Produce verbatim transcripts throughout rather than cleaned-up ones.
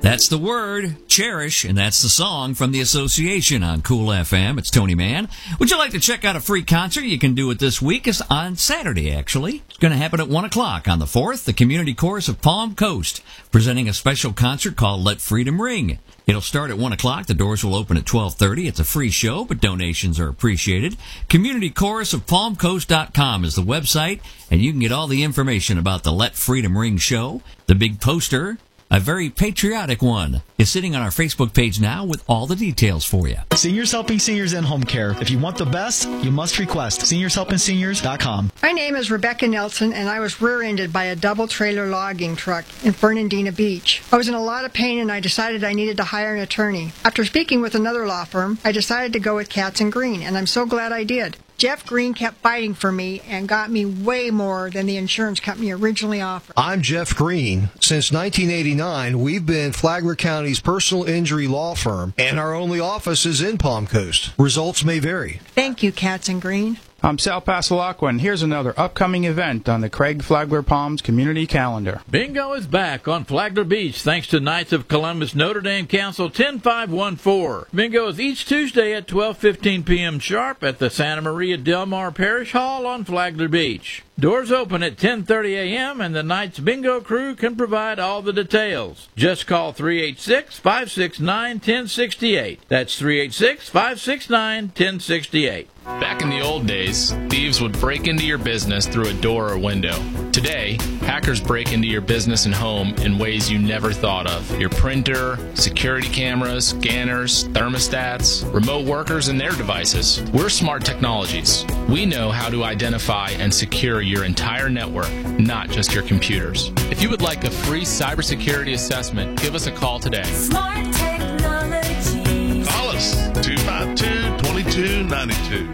That's the word, cherish, and that's the song from the association on Cool F M. It's Tony Mann. Would you like to check out a free concert? You can do it this week. It's on Saturday, actually. It's going to happen at one o'clock on the fourth. The Community Chorus of Palm Coast, presenting a special concert called Let Freedom Ring. It'll start at one o'clock. The doors will open at twelve thirty. It's a free show, but donations are appreciated. Community Chorus of Palm Coast dot com is the website, and you can get all the information about the Let Freedom Ring show. The big poster, a very patriotic one, is sitting on our Facebook page now with all the details for you. Seniors Helping Seniors in Home Care. If you want the best, you must request seniors helping seniors dot com. My name is Rebecca Nelson, and I was rear-ended by a double-trailer logging truck in Fernandina Beach. I was in a lot of pain, and I decided I needed to hire an attorney. After speaking with another law firm, I decided to go with Katz and Green, and I'm so glad I did. Jeff Green kept fighting for me and got me way more than the insurance company originally offered. I'm Jeff Green. Since nineteen eighty-nine, we've been Flagler County's personal injury law firm, and our only office is in Palm Coast. Results may vary. Thank you, Katz and Green. I'm Sal Pasalacqua, and here's another upcoming event on the Craig Flagler Palms community calendar. Bingo is back on Flagler Beach thanks to Knights of Columbus Notre Dame Council ten five one four. Bingo is each Tuesday at twelve fifteen p.m. sharp at the Santa Maria Del Mar Parish Hall on Flagler Beach. Doors open at ten thirty a.m. and the Knights Bingo crew can provide all the details. Just call three eight six, five six nine, one zero six eight. That's three eight six, five six nine, one zero six eight. Back in the old days, thieves would break into your business through a door or window. Today, hackers break into your business and home in ways you never thought of. Your printer, security cameras, scanners, thermostats, remote workers, and their devices. We're Smart Technologies. We know how to identify and secure your entire network, not just your computers. If you would like a free cybersecurity assessment, give us a call today. Smart Technologies. Call us, two five two, two two nine two.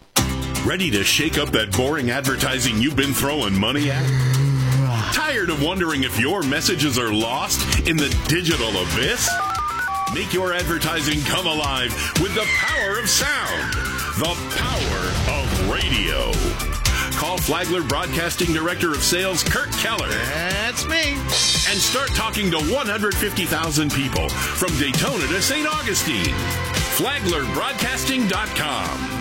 Ready to shake up that boring advertising you've been throwing money at? Tired of wondering if your messages are lost in the digital abyss? Make your advertising come alive with the power of sound, the power of radio. Call Flagler Broadcasting Director of Sales, Kurt Keller. That's me. And start talking to one hundred fifty thousand people from Daytona to Saint Augustine. Flagler Broadcasting dot com.